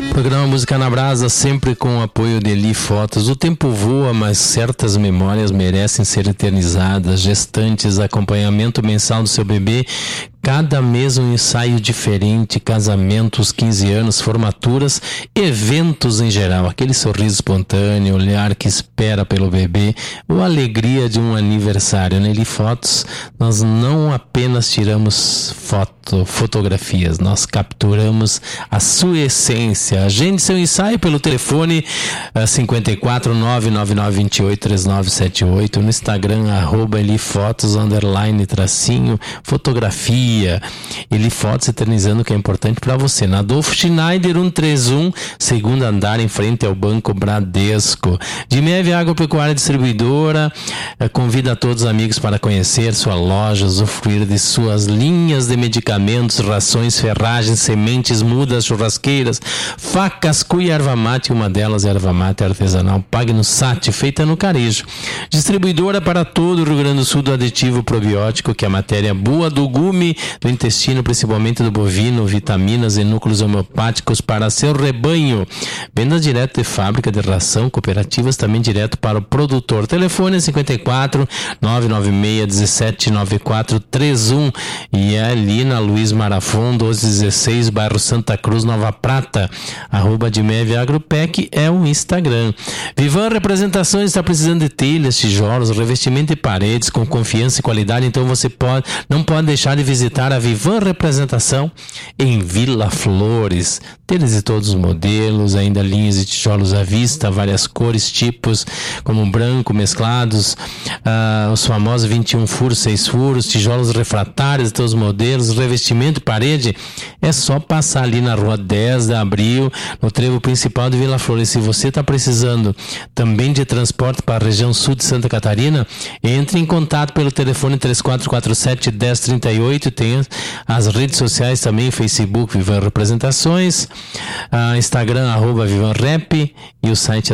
Programa Música na Brasa, sempre com o apoio de Eli Fotos. O tempo voa, mas certas memórias merecem ser eternizadas. Gestantes, acompanhamento mensal do seu bebê, cada mês um ensaio diferente, casamentos, 15 anos, formaturas, eventos em geral, aquele sorriso espontâneo, olhar que espera pelo bebê, ou a alegria de um aniversário. Na Eli Fotos, nós não apenas tiramos fotografias, nós capturamos a sua essência. Agende seu ensaio pelo telefone 54 99928 3978, no Instagram @elifotos _ fotografia. Eli Fotos, eternizando o que é importante para você. Na Adolfo Schneider 131, segundo andar, em frente ao Banco Bradesco. Dimev Agropecuária Distribuidora convida a todos os amigos para conhecer sua loja, usufruir de suas linhas de medicamentos, rações, ferragens, sementes, mudas, churrasqueiras, facas, cuia e erva mate. Uma delas é erva mate artesanal, pague no SAT, feita no Carejo. Distribuidora para todo o Rio Grande do Sul do aditivo probiótico, que é a matéria boa do gume, do intestino, principalmente do bovino, vitaminas e núcleos homeopáticos para seu rebanho. Venda direto de fábrica de ração, cooperativas também direto para o produtor. Telefone 54 996 17 9431 e é ali na Luiz Marafon 1216, bairro Santa Cruz, Nova Prata. @Dimev Agropec é o Instagram. Vivan Representações está precisando de telhas, tijolos, revestimento de paredes com confiança e qualidade, então você não pode deixar de visitar a Vivan Representação em Vila Flores. Telhas de todos os modelos, ainda linhas de tijolos à vista, várias cores, tipos, como branco, mesclados, os famosos 21 furos, 6 furos, tijolos refratários de todos os modelos, revestimento de parede. É só passar ali na rua 10 de abril, no trevo principal de Vila Flores. Se você está precisando também de transporte para a região sul de Santa Catarina, entre em contato pelo telefone 3447 1038. Tem as redes sociais também, Facebook Vivan Representações, Instagram @VivanRep e o site é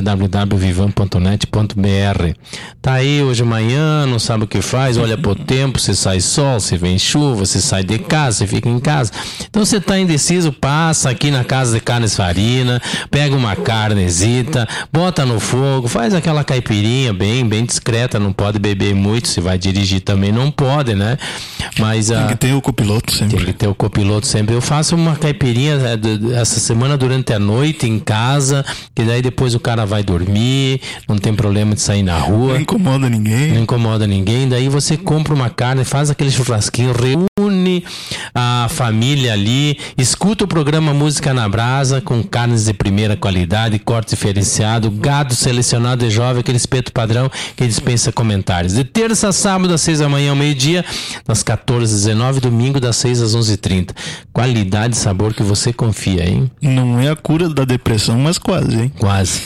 www.vivan.net.br. Tá aí hoje de manhã, não sabe o que faz, olha pro tempo, se sai sol, se vem chuva, se sai de casa, se fica em casa. Então você tá indeciso, passa aqui na Casa de Carnes Farina, pega uma carnezita, bota no fogo, faz aquela caipirinha bem discreta, não pode beber muito, se vai dirigir também não pode, né? Mas tem que ter o copiloto sempre. Tem que ter o copiloto sempre. Eu faço uma caipirinha essa semana durante a noite em casa, que daí depois o cara vai dormir, não tem problema de sair na rua. Não incomoda ninguém. Daí você compra uma carne, faz aquele churrasquinho, reúne a família ali, escuta o programa Música na Brasa com carnes de primeira qualidade, corte diferenciado, gado selecionado de jovem, aquele espeto padrão que dispensa comentários. De terça a sábado, às 6 da manhã ao meio-dia, das 14 às 19, domingo das 6 às 11h30. Qualidade e sabor que você confia, hein? Não é a cura da depressão, mas quase, hein? Quase.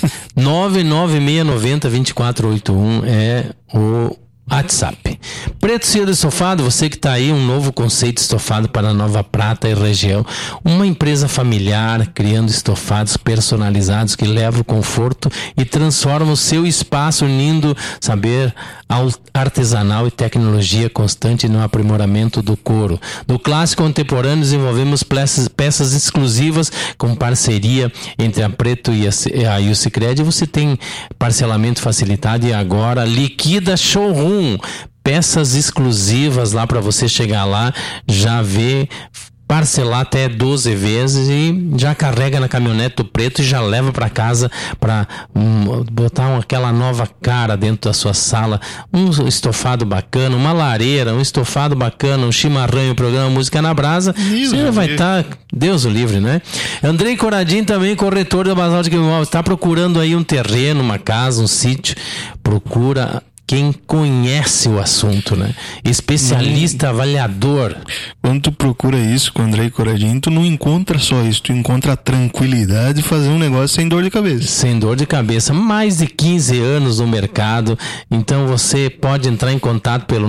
99690-2481 é o WhatsApp. Preto Cedo Estofado, você que está aí, um novo conceito de estofado para Nova Prata e região. Uma empresa familiar criando estofados personalizados que levam conforto e transformam o seu espaço, unindo saber artesanal e tecnologia constante no aprimoramento do couro. No clássico contemporâneo, desenvolvemos peças exclusivas com parceria entre a Preto e o Sicredi. Você tem parcelamento facilitado e agora liquida showroom. Peças exclusivas lá para você chegar lá, já ver, parcelar até 12 vezes e já carrega na caminhonete do Preto e já leva para casa para botar aquela nova cara dentro da sua sala. Um estofado bacana, uma lareira, um estofado bacana, um chimarrão, o programa Música na Brasa. Você vai estar, Deus o livre, né? Andrei Coradim também, corretor da Basaltic Imóveis, está procurando aí um terreno, uma casa, um sítio. Procura quem conhece o assunto, né? Especialista, avaliador. Quando tu procura isso com o Andrei Coradinho, tu não encontra só isso, tu encontra a tranquilidade de fazer um negócio sem dor de cabeça. Sem dor de cabeça. Mais de 15 anos no mercado. Então você pode entrar em contato pelo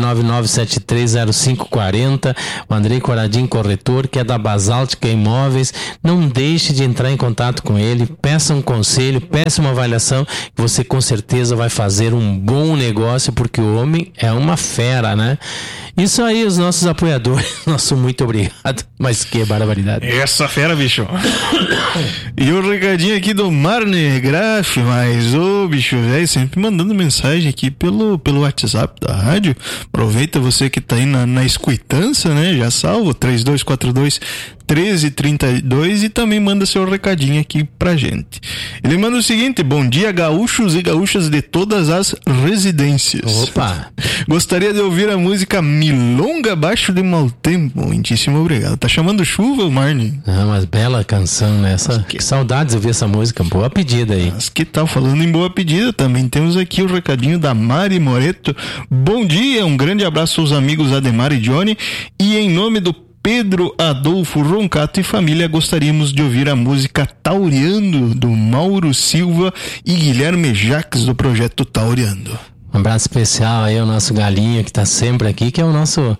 999730540. O Andrei Coradinho, corretor, que é da Basáltica Imóveis. Não deixe de entrar em contato com ele. Peça um conselho, peça uma avaliação, que você com certeza vai fazer um bom bom negócio, porque o homem é uma fera, né? Isso aí, os nossos apoiadores, nosso muito obrigado, mas que barbaridade. Essa fera, bicho. E o recadinho aqui do Marne Graf, mas o bicho velho sempre mandando mensagem aqui pelo WhatsApp da rádio. Aproveita você que tá aí na escutança, né? Já salva 3242 1332 e também manda seu recadinho aqui pra gente. Ele manda o seguinte: bom dia, gaúchos e gaúchas de todas as residências. Opa! Gostaria de ouvir a música Milonga Abaixo de Mau Tempo. Muitíssimo obrigado. Tá chamando chuva, Marne? Ah, mas bela canção, né? Que saudades de ouvir essa música. Boa pedida aí. Mas que tal? Falando em boa pedida, também temos aqui o recadinho da Mari Moreto. Bom dia, um grande abraço aos amigos Ademar e Johnny. E em nome do Pedro Adolfo Roncato e família, gostaríamos de ouvir a música Taureando, do Mauro Silva e Guilherme Jacques, do projeto Taureando. Um abraço especial aí ao nosso Galinho, que está sempre aqui, que é o nosso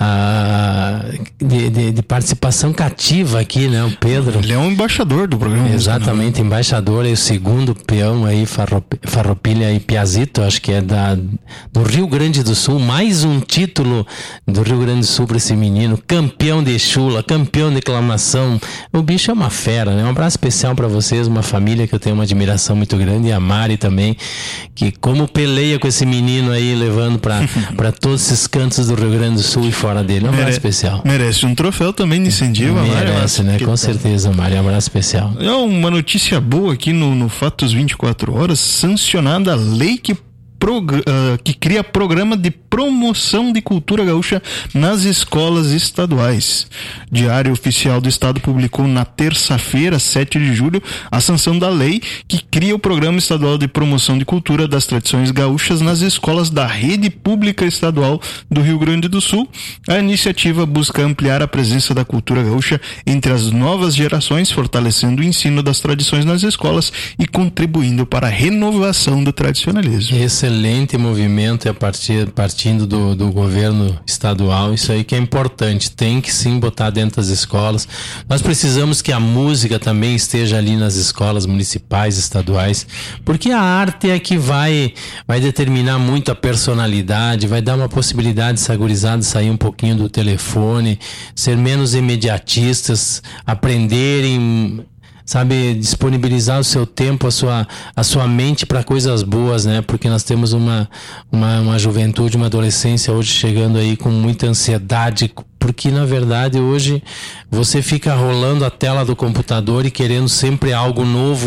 de participação cativa aqui, né? O Pedro. Ele é um embaixador do programa. Exatamente, embaixador, e o segundo peão aí, Farroupilha e Piazito, acho que é do Rio Grande do Sul. Mais um título do Rio Grande do Sul para esse menino, campeão de chula, campeão de declamação. O bicho é uma fera, né? Um abraço especial para vocês, uma família que eu tenho uma admiração muito grande, e a Mari também, que como peleia com esse menino aí, levando para todos esses cantos do Rio Grande do Sul e fora dele. Um abraço especial. Merece um troféu também de incentivo. Merece, né? Com certeza, Mário. Um abraço especial. É uma notícia boa aqui no Fatos 24 Horas, sancionada a lei que cria programa de promoção de cultura gaúcha nas escolas estaduais. Diário Oficial do Estado publicou na terça-feira, 7 de julho, a sanção da lei que cria o Programa Estadual de Promoção de Cultura das Tradições Gaúchas nas escolas da Rede Pública Estadual do Rio Grande do Sul. A iniciativa busca ampliar a presença da cultura gaúcha entre as novas gerações, fortalecendo o ensino das tradições nas escolas e contribuindo para a renovação do tradicionalismo. Excelente movimento, partindo do governo estadual. Isso aí que é importante, tem que sim botar dentro das escolas. Nós precisamos que a música também esteja ali nas escolas municipais, estaduais, porque a arte é que vai determinar muito a personalidade, vai dar uma possibilidade de essa gurizada sair um pouquinho do telefone, ser menos imediatistas, aprenderem, sabe, disponibilizar o seu tempo, a sua mente para coisas boas, né? Porque nós temos uma juventude, uma adolescência hoje chegando aí com muita ansiedade, porque na verdade hoje você fica rolando a tela do computador e querendo sempre algo novo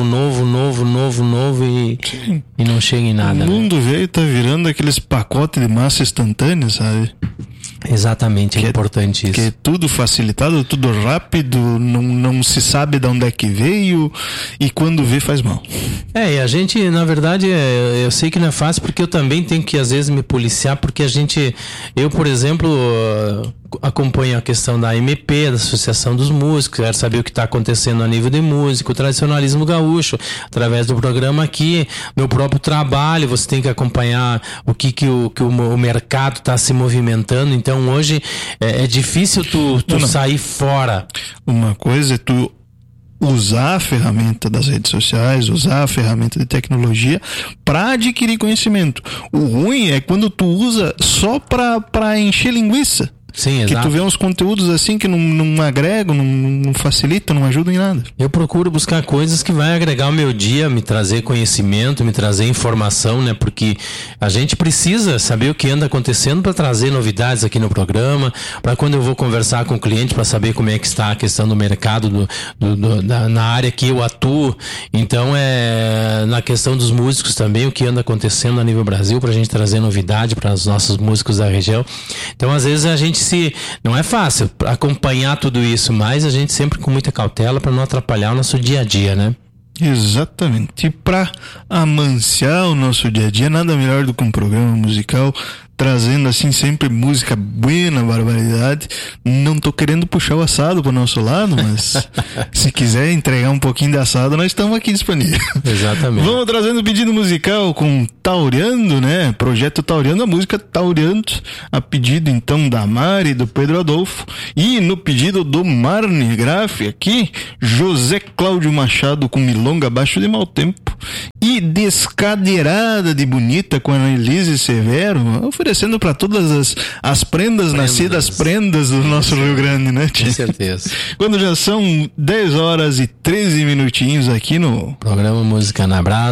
e não chega em nada. O mundo veio, tá virando aqueles pacotes de massa instantânea, sabe? Exatamente, é importante isso. Que é tudo facilitado, tudo rápido, não se sabe de onde é que veio e quando vê faz mal. E a gente, na verdade, eu sei que não é fácil, porque eu também tenho que às vezes me policiar, porque eu, por exemplo, acompanho a questão da AMP, da Associação dos Músicos, quero saber o que está acontecendo a nível de música, o tradicionalismo gaúcho, através do programa aqui, meu próprio trabalho, você tem que acompanhar o que o mercado está se movimentando. Então hoje é difícil tu sair fora. Uma coisa é tu usar a ferramenta das redes sociais, usar a ferramenta de tecnologia para adquirir conhecimento. O ruim é quando tu usa só para encher linguiça. Sim, que exato. tu vê uns conteúdos assim que não agregam, não facilitam, não ajudam em nada. Eu procuro buscar coisas que vai agregar o meu dia, me trazer conhecimento, me trazer informação, né? Porque a gente precisa saber o que anda acontecendo para trazer novidades aqui no programa, para quando eu vou conversar com o cliente para saber como é que está a questão do mercado na área que eu atuo. Então na questão dos músicos também, o que anda acontecendo a nível Brasil, para a gente trazer novidade para os nossos músicos da região. Então às vezes a gente não é fácil acompanhar tudo isso, mas a gente sempre com muita cautela para não atrapalhar o nosso dia a dia, né? Exatamente. E para amanciar o nosso dia a dia, nada melhor do que um programa musical trazendo assim sempre música buena, barbaridade. Não tô querendo puxar o assado pro nosso lado, mas se quiser entregar um pouquinho de assado, nós estamos aqui disponíveis. Exatamente. Vamos trazendo o pedido musical com Taureando, né? Projeto Taureando, a música Taureando, a pedido então da Mari e do Pedro Adolfo, e no pedido do Marne Graf aqui, José Cláudio Machado com Milonga Abaixo de Mau Tempo, e descadeirada de bonita com a Elise Severo, oferecendo para todas as prendas nascidas, prendas do nosso Rio Grande, né, tia? Com certeza. Quando já são 10 horas e 13 minutinhos aqui no programa Música na Brasa.